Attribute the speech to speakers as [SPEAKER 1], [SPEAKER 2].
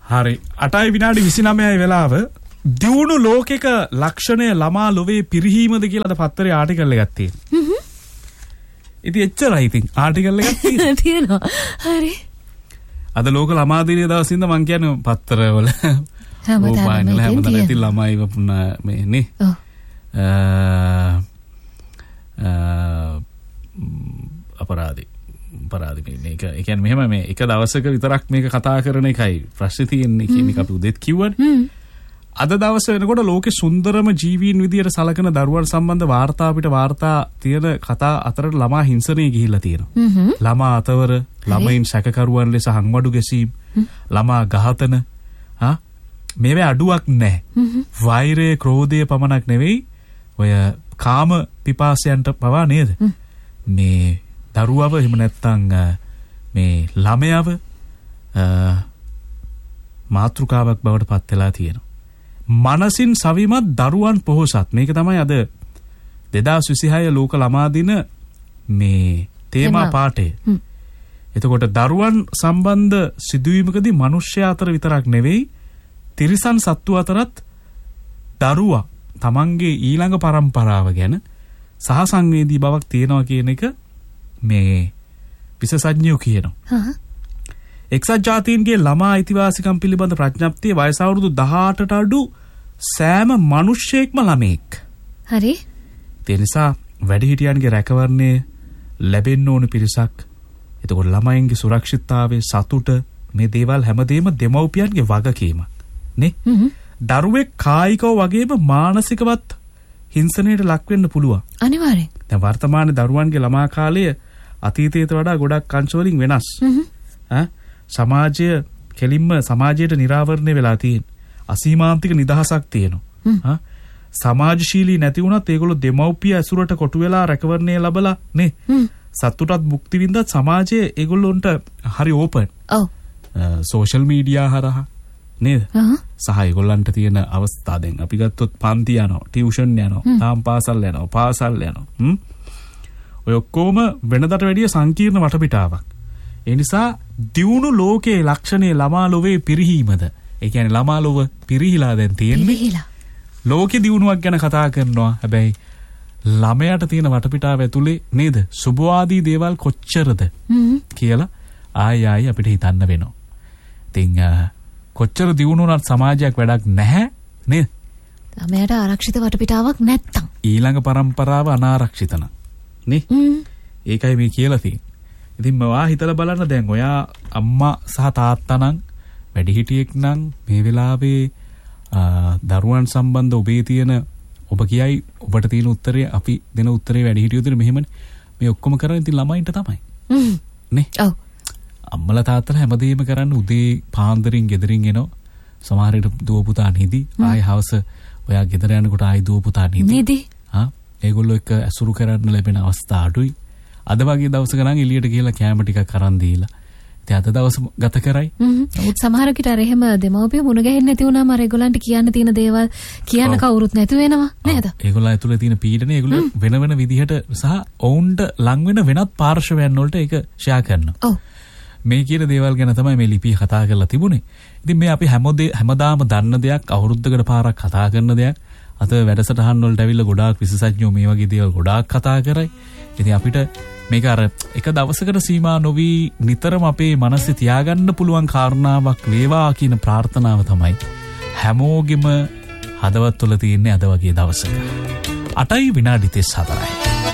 [SPEAKER 1] හරි 8යි විනාඩි 29යි වෙලාව. දියුණු ලෝකෙක ලක්ෂණය ළමා ලොවේ පිරිහීමද කියලා අද පත්තරේ ආටිකල් එකක් තියෙනවා. ඉතින් එච්චරයි ඉතින් ආටිකල් එකක්
[SPEAKER 2] තියෙනවා. හරි.
[SPEAKER 1] අද ලෝක ළමා දිනය දවසින්ද මං කියන්නේ පත්තරවල හැමදාම ඉතින් ළමයිව පුනා මේ නේ. අපරාධි මේක ඒ කියන්නේ මෙහෙම මේ එක දවසක විතරක් මේක කතා කරන එකයි ප්‍රශ්නේ තියෙන්නේ කියන එක අපි උදෙත් කිව්වනේ. අද දවස වෙනකොට ලෝකේ සුන්දරම ජීවීන් විදියට සලකන දරුවන් සම්බන්ධ වාර්තා අපිට වාර්තා තියෙන කතා අතරට ළමා හිංසනය ගිහිල්ලා තියෙනවා. ළමා අතවර, ළමයින් සැකකරුවන් ලෙස හංවඩු ගැසීම්, ළමා ඝාතන මේවා අඩුවක් නැහැ. වෛරය, ක්‍රෝධය පමණක් නෙවෙයි ඔය කාම පිපාසයන්ට පවා නේද? මේ දරුවව එහෙම නැත්තම් මේ ළමයාව මාතෘකාවක් බවට පත් වෙලා තියෙනවා. මනසින් සවිමත් දරුවන් පොහොසත් මේක තමයි අද 2026 ලෝක ළමා දින මේ තේමා පාඨය. එතකොට දරුවන් සම්බන්ධ සිදුවීමකදී මිනිස්යා අතර විතරක් නෙවෙයි තිරිසන් සත්තු අතරත් දරුවා තමන්ගේ ඊළඟ පරම්පරාව ගැන සහසංවේදී බවක් තියෙනවා කියන එක මේ විශේෂඥයෝ කියනවා. එක්සත් ජාතීන්ගේ ළමා අයිතිවාසිකම් පිළිබඳ ප්‍රඥප්තිය වයස අවුරුදු 18ට අඩු සෑම මිනිහෙක්ම ළමෙක්.
[SPEAKER 2] හරි.
[SPEAKER 1] ඒ නිසා වැඩිහිටියන්ගේ රැකවරණය ලැබෙන්න ඕන පිරිසක්. එතකොට ළමයින්ගේ සුරක්ෂිතතාවය, සතුට මේ දේවල් හැමදේම දෙමව්පියන්ගේ වගකීමක් නේ. දරුවෙක් කායිකව වගේම මානසිකවත් හිංසනයට ලක් වෙන්න පුළුවන්.
[SPEAKER 2] අනිවාර්යෙන්.
[SPEAKER 1] දැන් වර්තමාන දරුවන්ගේ ළමා කාලය අතීතයට වඩා ගොඩක් අංශ වලින් වෙනස්. සමාජය කෙලින්ම සමාජයට නිරාවරණය වෙලා තියෙන. අසීමාන්තික නිදහසක් තියෙනවා. සමාජශීලී නැති වුණත් ඒගොල්ලෝ දෙමව්පිය ඇසුරට කොටු වෙලා රැකවරණය ලැබලා නේ. සතුටත් මුක්ති විඳත් සමාජයේ ඒගොල්ලොන්ට හරි ඕපන්.
[SPEAKER 2] ඔව්.
[SPEAKER 1] සෝෂල් මීඩියා හරහා නේද? සහ ඒගොල්ලන්ට තියෙන අවස්ථා දැන් අපි ගත්තොත් පන්ති යනවා, ටියුෂන් යනවා, තාම පාසල් යනවා, පාසල් යනවා. ඔය ඔක්කොම වෙනදට වැඩිය සංකීර්ණ වටපිටාවක්. ඒ නිසා දියුණු ලෝකයේ ලක්ෂණේ ළමා ලොවේ පිරිහීමද. ඒ කියන්නේ ළමා ලොව පිරිහිලා දැන් තියෙන්නේ. ලෝකේ දියුණුවක් ගැන කතා කරනවා. හැබැයි ළමයාට තියෙන වටපිටාව ඇතුලේ නේද? සුභවාදී දේවල් කොච්චරද කියලා ආයි අපිට හිතන්න වෙනවා. ඉතින් කොච්චර දියුණුවනත් සමාජයක් වැඩක් නැහැ නේද?
[SPEAKER 2] ළමයාට ආරක්ෂිත වටපිටාවක් නැත්තම්
[SPEAKER 1] ඊළඟ පරම්පරාව අනාරක්ෂිත නේ. ඒකයි මේ කියලා තියෙන්නේ. ඉතින් මවා හිතලා බලන්න දැන් ඔයා අම්මා සහ තාත්තා නම් වැඩිහිටියෙක් නම් මේ වෙලාවේ දරුවන් සම්බන්ධ ඔබේ තියෙන ඔබ කියයි ඔබට තියෙන උත්තරේ අපි දෙන උත්තරේ වැඩිහිටියෝ දෙන මෙහෙමනේ. මේ ඔක්කොම කරන්නේ ඉතින් ළමයින්ට තමයි. නේ? ඔව්. අම්මලා තාත්තලා හැමදේම කරන්නේ උදේ පාන්දරින් ගෙදරින් එනවා. සමහර විට දුව පුතා නිදි. ආයි හවස ඔයා ගෙදර යනකොට ආයි දුව පුතා නිදි. ඒගොල්ලෝ එක්ක ඇසුරු කරන්න ලැබෙන අවස්ථා අඩුයි. අද වගේ දවසක නම් එළියට ගිහලා කැම ටිකක් අරන් දීලා ඉතින් අද දවස ගත කරයි.
[SPEAKER 2] සමහර කිට අර එහෙම දෙමව්පිය මුණ ගැහෙන්නේ නැති වුණාම අර ඒගොල්ලන්ට කියන්න තියෙන දේවල් කියන්න කවුරුත් නැති වෙනවා නේද?
[SPEAKER 1] ඒගොල්ලෝ ඇතුලේ තියෙන පීඩනය ඒගොල්ලෝ වෙන විදිහට සහ ඔවුන්ට ලං වෙන වෙනත් පාර්ශවයන් වලට ඒක ෂෙයා කරනවා. ඔව්. මේ කියන දේවල් ගැන තමයි මේ ලිපිය කතා කරලා තිබුණේ. ඉතින් මේ අපි හැමදාම දන්න දෙයක්, අවුරුද්දකට පාරක් කතා කරන දෙයක්. අද වැඩසටහන් වලට ඇවිල්ලා ගොඩාක් විශේෂඥයෝ මේ වගේ දේවල් ගොඩාක් කතා කරයි. ඉතින් අපිට මේක අර එක දවසකට සීමා නොවි නිතරම අපේ මනසේ තියාගන්න පුළුවන් කාරණාවක් වේවා කියන ප්‍රාර්ථනාව තමයි හැමෝගෙම හදවත් තුළ තියෙන්නේ අද වගේ දවසක. 8යි විනාඩි 34යි.